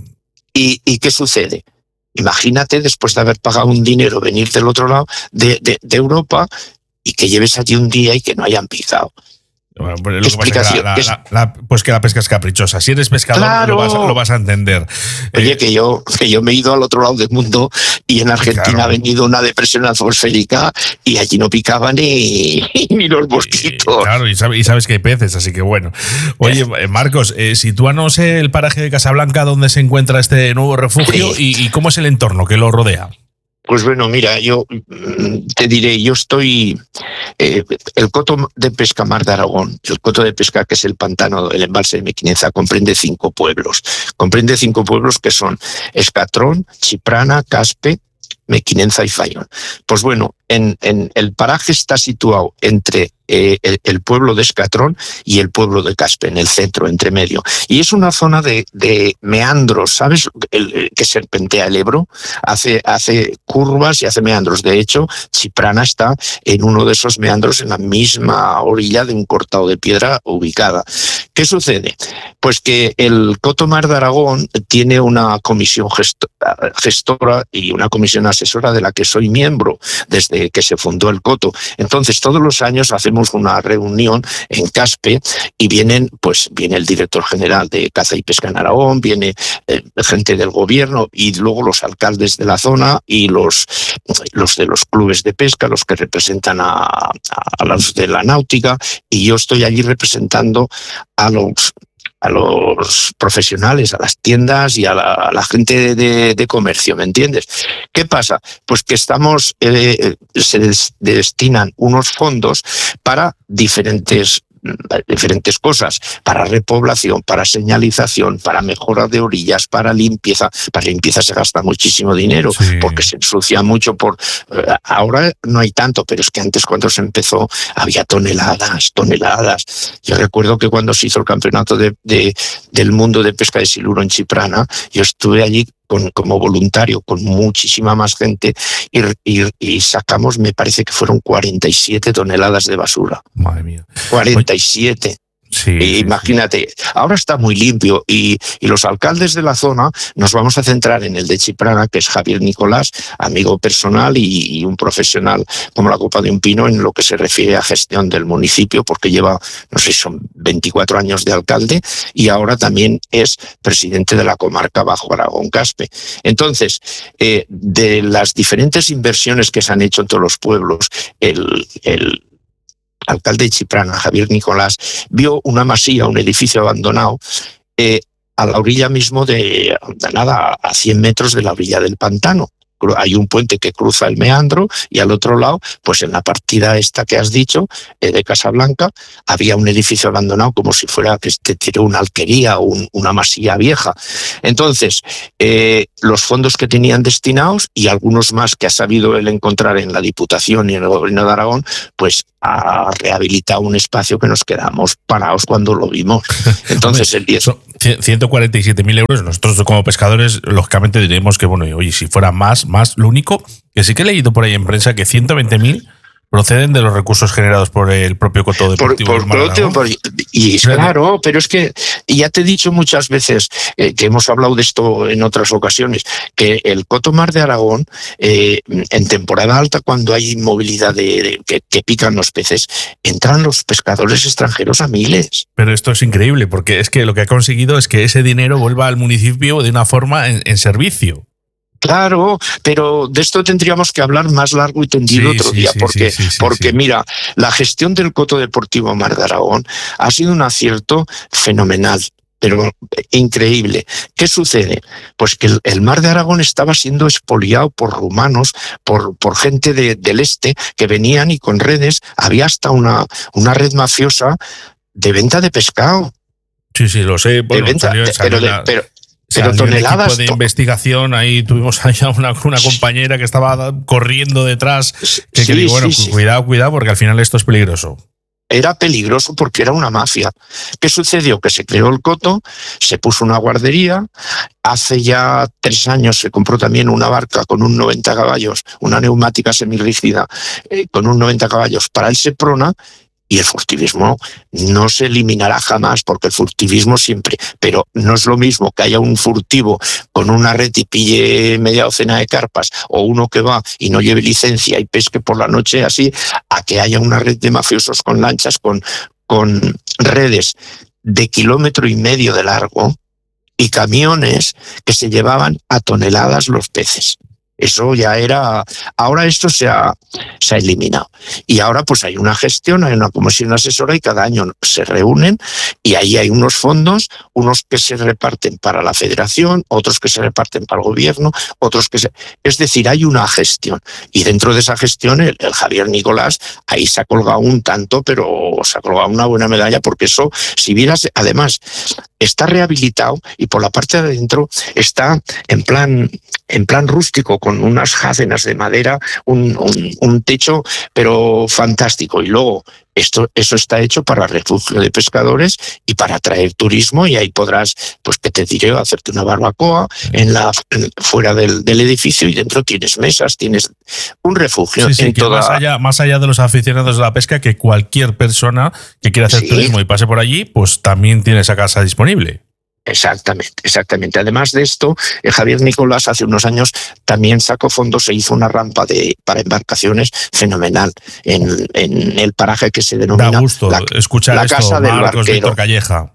¿Y qué sucede? Imagínate, después de haber pagado un dinero, venir del otro lado de Europa y que lleves allí un día y que no hayan picado. Bueno, pues pues que la pesca es caprichosa. Si eres pescador, claro, lo vas a entender. Oye, que yo me he ido al otro lado del mundo y en Argentina ha venido una depresión atmosférica y allí no picaban ni los mosquitos. Claro, y sabes que hay peces, así que bueno. Oye, Marcos, sitúanos el paraje de Casablanca donde se encuentra este nuevo refugio y cómo es el entorno que lo rodea. Pues bueno, mira, yo te diré, yo estoy... el coto de pesca Mar de Aragón, el coto de pesca que es el pantano, el embalse de Mequinenza, comprende 5 pueblos. Comprende 5 pueblos que son Escatrón, Chiprana, Caspe, Mequinenza y Faión. Pues bueno, en el paraje está situado entre el pueblo de Escatrón y el pueblo de Caspe, en el centro, entre medio. Y es una zona de meandros, ¿sabes? Que serpentea el Ebro, hace curvas y hace meandros. De hecho, Chiprana está en uno de esos meandros, en la misma orilla de un cortado de piedra ubicada. ¿Qué sucede? Pues que el Coto Mar de Aragón tiene una comisión gestora y una comisión asesora de la que soy miembro desde que se fundó el Coto. Entonces, todos los años hacemos una reunión en Caspe y viene el director general de Caza y Pesca en Aragón, viene gente del gobierno y luego los alcaldes de la zona y los de los clubes de pesca, los que representan a los de la náutica, y yo estoy allí representando a los profesionales, a las tiendas y a la gente de comercio, ¿me entiendes? ¿Qué pasa? Pues que se destinan unos fondos para diferentes cosas, para repoblación, para señalización, para mejora de orillas, para limpieza. Para limpieza se gasta muchísimo dinero, sí, porque se ensucia mucho. Ahora no hay tanto, pero es que antes, cuando se empezó, había toneladas. Yo recuerdo que cuando se hizo el campeonato del mundo de pesca de siluro en Chiprana, yo estuve allí como voluntario con muchísima más gente y sacamos, me parece que fueron 47 toneladas de basura. Madre mía. 47. Sí, imagínate, ahora está muy limpio y los alcaldes de la zona nos vamos a centrar en el de Chiprana, que es Javier Nicolás, amigo personal y un profesional como la copa de un pino en lo que se refiere a gestión del municipio, porque lleva, no sé, son 24 años de alcalde y ahora también es presidente de la comarca Bajo Aragón Caspe. Entonces, de las diferentes inversiones que se han hecho en todos los pueblos, alcalde de Chiprana, Javier Nicolás, vio una masía, un edificio abandonado, a la orilla mismo a 100 metros de la orilla del pantano. Hay un puente que cruza el meandro y al otro lado, pues en la partida esta que has dicho, de Casablanca, había un edificio abandonado como si fuera que te tiró una alquería o una masía vieja. Entonces, los fondos que tenían destinados y algunos más que ha sabido él encontrar en la Diputación y en el Gobierno de Aragón, pues ha rehabilitado un espacio que nos quedamos parados cuando lo vimos. Entonces, el 10... 147.000 euros. Nosotros como pescadores, lógicamente diremos que, bueno, oye, si fuera más, lo único que sí que he leído por ahí en prensa que 120.000 proceden de los recursos generados por el propio Coto Deportivo. Claro, pero es que ya te he dicho muchas veces que hemos hablado de esto en otras ocasiones, que el Coto Mar de Aragón, en temporada alta, cuando hay movilidad que pican los peces, entran los pescadores extranjeros a miles. Pero esto es increíble, porque es que lo que ha conseguido es que ese dinero vuelva al municipio de una forma en servicio. Claro, pero de esto tendríamos que hablar más largo y tendido otro día, porque mira, la gestión del Coto Deportivo Mar de Aragón ha sido un acierto fenomenal, pero increíble. ¿Qué sucede? Pues que el Mar de Aragón estaba siendo expoliado por rumanos, por gente del este que venían y con redes, había hasta una red mafiosa de venta de pescado. Sí, lo sé. Bueno, pero toneladas. El equipo de investigación, ahí tuvimos allá una compañera que estaba corriendo detrás. Cuidado, porque al final esto es peligroso. Era peligroso porque era una mafia. ¿Qué sucedió? Que se creó el Coto, se puso una guardería. Hace ya 3 años se compró también una barca con un 90 caballos, una neumática semirrígida con un 90 caballos para el Seprona. Y el furtivismo no se eliminará jamás, porque el furtivismo siempre, pero no es lo mismo que haya un furtivo con una red y pille media docena de carpas, o uno que va y no lleve licencia y pesque por la noche así, a que haya una red de mafiosos con lanchas, con redes de 1,5 kilómetros de largo y camiones que se llevaban a toneladas los peces. Eso ya era... Ahora esto se ha eliminado. Y ahora pues hay una gestión, hay una comisión asesora y cada año se reúnen y ahí hay unos fondos, unos que se reparten para la federación, otros que se reparten para el gobierno, otros que se... Es decir, hay una gestión. Y dentro de esa gestión el Javier Nicolás ahí se ha colgado un tanto, pero se ha colgado una buena medalla, porque eso, si vieras, además está rehabilitado y por la parte de adentro está en plan rústico, con unas jácenas de madera, un techo, pero fantástico. Y luego eso está hecho para refugio de pescadores y para atraer turismo, y ahí podrás, pues que te diré, hacerte una barbacoa fuera del edificio, y dentro tienes mesas, tienes un refugio. Más allá de los aficionados de la pesca, que cualquier persona que quiera hacer turismo y pase por allí, pues también tiene esa casa disponible. Exactamente. Además de esto, Javier Nicolás hace unos años también sacó fondos, se hizo una rampa para embarcaciones fenomenal en el paraje que se denomina da gusto escuchar la esto, Casa del Marcos Barquero. Víctor Calleja.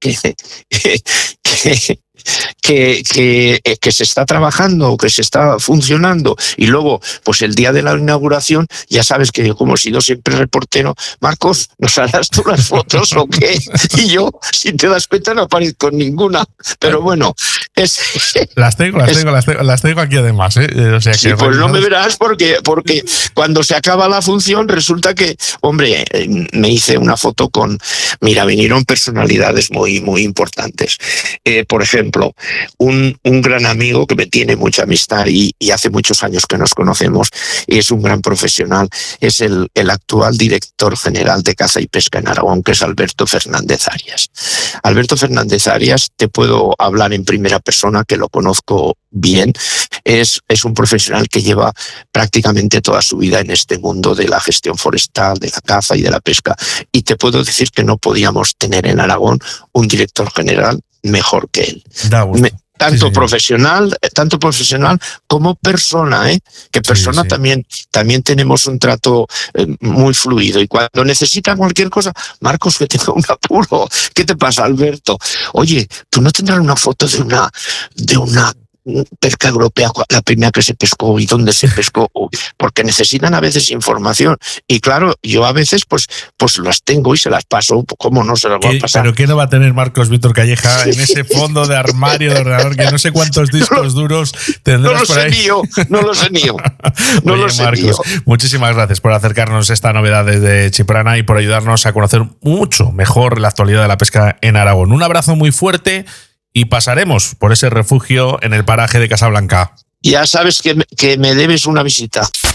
Que se está trabajando, que se está funcionando, y luego, pues el día de la inauguración, ya sabes que yo, como he sido siempre reportero, Marcos, ¿nos harás tú las fotos o qué? Y yo, si te das cuenta, no aparezco en ninguna, pero bueno, las tengo aquí además, o sea, sí, pues no me verás porque cuando se acaba la función resulta que, hombre, me hice una foto vinieron personalidades muy, muy importantes. Por ejemplo, un gran amigo que me tiene mucha amistad y hace muchos años que nos conocemos, y es un gran profesional, es el actual director general de Caza y Pesca en Aragón, que es Alberto Fernández Arias. Alberto Fernández Arias, te puedo hablar en primera persona, que lo conozco bien, es un profesional que lleva prácticamente toda su vida en este mundo de la gestión forestal, de la caza y de la pesca, y te puedo decir que no podíamos tener en Aragón un director general mejor que él. Tanto profesional como persona, que persona también tenemos un trato muy fluido, y cuando necesita cualquier cosa, Marcos, que tengo un apuro, ¿qué te pasa, Alberto? Oye, ¿tú no tendrás una foto de una pesca europea, la primera que se pescó y dónde se pescó, porque necesitan a veces información. Y claro, yo a veces pues las tengo y se las paso, ¿cómo no se las voy a pasar? ¿Pero qué no va a tener Marcos Víctor Calleja en ese fondo de armario de ordenador que no sé cuántos discos duros tendrás por ahí? No lo sé mío. Marcos, muchísimas gracias por acercarnos a esta novedad desde Chiprana y por ayudarnos a conocer mucho mejor la actualidad de la pesca en Aragón. Un abrazo muy fuerte y pasaremos por ese refugio en el paraje de Casablanca. Ya sabes que me debes una visita.